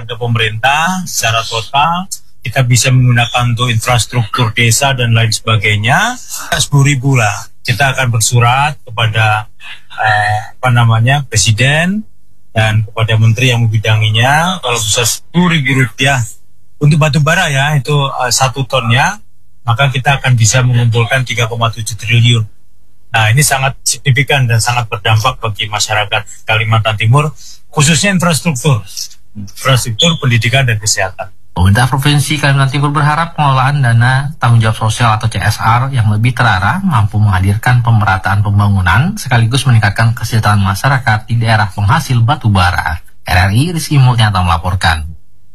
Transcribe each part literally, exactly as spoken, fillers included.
anggaran ke pemerintah secara total, kita bisa menggunakan untuk infrastruktur desa dan lain sebagainya, sepuluh ribu lah. Kita akan bersurat kepada eh, apa namanya presiden dan kepada menteri yang membidanginya, kalau bisa sepuluh ribu rupiah untuk batu bara ya, itu eh, satu tonnya, maka kita akan bisa mengumpulkan tiga koma tujuh triliun. Nah, ini sangat signifikan dan sangat berdampak bagi masyarakat Kalimantan Timur, khususnya infrastruktur, infrastruktur pendidikan dan kesehatan. Pemerintah Provinsi Kalimantan Timur berharap pengelolaan dana tanggung jawab sosial atau C S R yang lebih terarah mampu menghadirkan pemerataan pembangunan sekaligus meningkatkan kesejahteraan masyarakat di daerah penghasil batu bara. R R I Rizky Mulyanto melaporkan.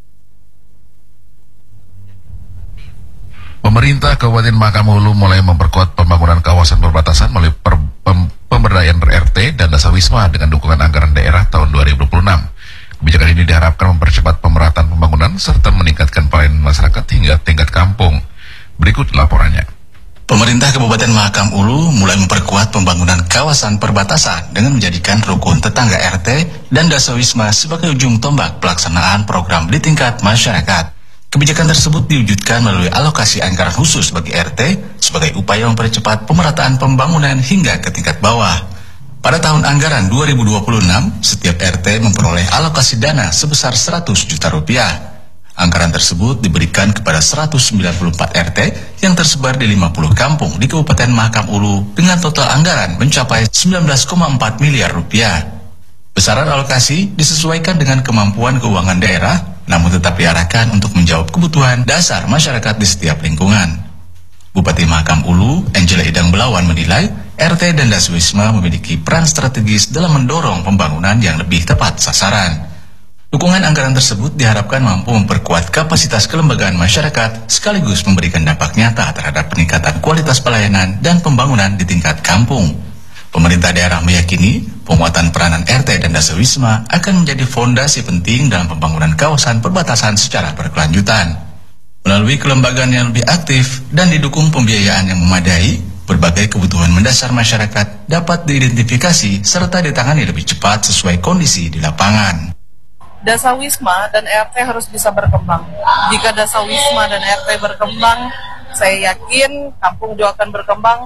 Pemerintah Kabupaten Mahakam Ulu mulai memperkuat pembangunan kawasan perbatasan melalui per, pem, pemberdayaan R T dan Dasawisma dengan dukungan anggaran daerah tahun dua ribu dua puluh enam. Kebijakan ini diharapkan mempercepat pemerataan pembangunan serta meningkatkan pelayanan masyarakat hingga tingkat kampung. Berikut laporannya. Pemerintah Kabupaten Mahakam Ulu mulai memperkuat pembangunan kawasan perbatasan dengan menjadikan rukun tetangga R T dan Dasawisma sebagai ujung tombak pelaksanaan program di tingkat masyarakat. Kebijakan tersebut diwujudkan melalui alokasi anggaran khusus bagi R T sebagai upaya mempercepat pemerataan pembangunan hingga ke tingkat bawah. Pada tahun anggaran dua ribu dua puluh enam, setiap R T memperoleh alokasi dana sebesar seratus juta rupiah. Anggaran tersebut diberikan kepada seratus sembilan puluh empat R T yang tersebar di lima puluh kampung di Kabupaten Mahakam Ulu dengan total anggaran mencapai sembilan belas koma empat miliar rupiah. Besaran alokasi disesuaikan dengan kemampuan keuangan daerah, namun tetap diarahkan untuk menjawab kebutuhan dasar masyarakat di setiap lingkungan. Bupati Mahakam Ulu, Angela Idang Belawan menilai R T dan Dasawisma memiliki peran strategis dalam mendorong pembangunan yang lebih tepat sasaran. Dukungan anggaran tersebut diharapkan mampu memperkuat kapasitas kelembagaan masyarakat sekaligus memberikan dampak nyata terhadap peningkatan kualitas pelayanan dan pembangunan di tingkat kampung. Pemerintah daerah meyakini penguatan peranan R T dan Dasawisma akan menjadi fondasi penting dalam pembangunan kawasan perbatasan secara berkelanjutan. Melalui kelembagaan yang lebih aktif dan didukung pembiayaan yang memadai, berbagai kebutuhan mendasar masyarakat dapat diidentifikasi serta ditangani lebih cepat sesuai kondisi di lapangan. Dasawisma dan R T harus bisa berkembang. Jika Dasawisma dan R T berkembang, saya yakin kampung juga akan berkembang.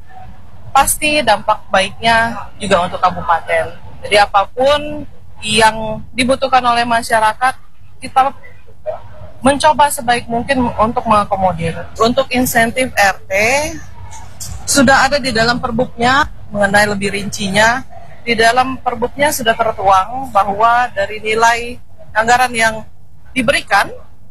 Pasti dampak baiknya juga untuk kabupaten. Jadi apapun yang dibutuhkan oleh masyarakat, kita mencoba sebaik mungkin untuk mengakomodir. Untuk insentif R T, sudah ada di dalam perbuknya mengenai lebih rincinya. Di dalam perbuknya sudah tertuang bahwa dari nilai anggaran yang diberikan,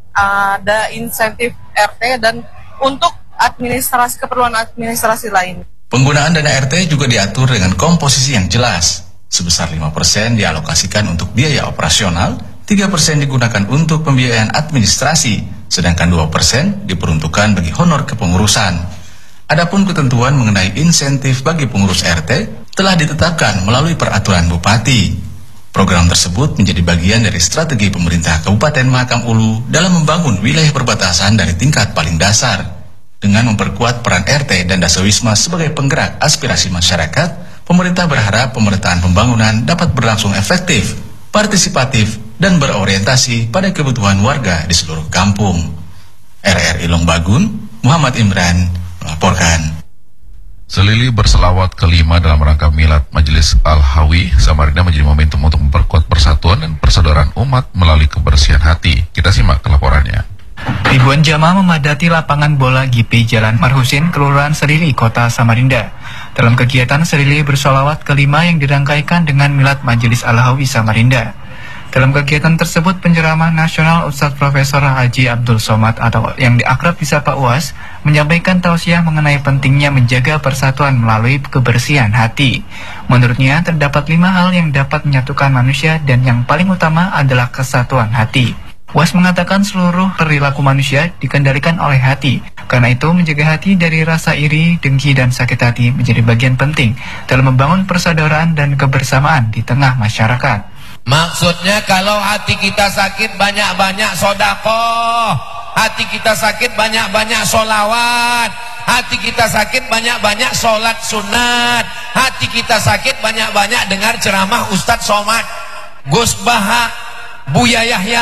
ada insentif R T dan untuk administrasi keperluan administrasi lain. Penggunaan dana R T juga diatur dengan komposisi yang jelas. Sebesar lima persen dialokasikan untuk biaya operasional, tiga persen digunakan untuk pembiayaan administrasi, sedangkan dua persen diperuntukkan bagi honor kepengurusan. Adapun ketentuan mengenai insentif bagi pengurus R T telah ditetapkan melalui peraturan Bupati. Program tersebut menjadi bagian dari strategi pemerintah Kabupaten Mahakam Ulu dalam membangun wilayah perbatasan dari tingkat paling dasar. Dengan memperkuat peran R T dan Dasawisma sebagai penggerak aspirasi masyarakat, pemerintah berharap pemerataan pembangunan dapat berlangsung efektif, partisipatif, dan berorientasi pada kebutuhan warga di seluruh kampung. R R I Longbagun, Muhammad Imran melaporkan. Selili berselawat kelima dalam rangka Milad Majelis Al-Hawi Samarinda menjadi momentum untuk memperkuat persatuan dan persaudaraan umat melalui kebersihan hati. Kita simak laporannya. Ribuan jamaah memadati lapangan bola G P Jalan Marhusin, Kelurahan Selili, Kota Samarinda. Dalam kegiatan Selili bersolawat kelima yang dirangkaikan dengan Milad Majelis Al-Hawi Samarinda. Dalam kegiatan tersebut, penceramah nasional Ustadz Profesor Haji Abdul Somad atau yang diakrab disapa U A S menyampaikan tausiah mengenai pentingnya menjaga persatuan melalui kebersihan hati. Menurutnya, terdapat lima hal yang dapat menyatukan manusia dan yang paling utama adalah kesatuan hati. U A S mengatakan seluruh perilaku manusia dikendalikan oleh hati. Karena itu, menjaga hati dari rasa iri, dengki, dan sakit hati menjadi bagian penting dalam membangun persaudaraan dan kebersamaan di tengah masyarakat. Maksudnya kalau hati kita sakit banyak-banyak sodakoh, hati kita sakit banyak-banyak solawat, hati kita sakit banyak-banyak sholat sunat, hati kita sakit banyak-banyak dengar ceramah Ustadz Somad, Gus Baha, Buya Yahya.